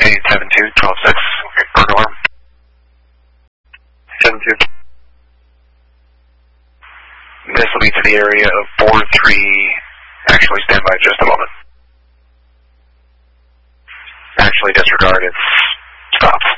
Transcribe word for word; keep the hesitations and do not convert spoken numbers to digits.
eight seven two, twelve six, okay, burn alarm. seven two. This will be to the area of four three, actually stand by just a moment. Actually disregard, it's stopped.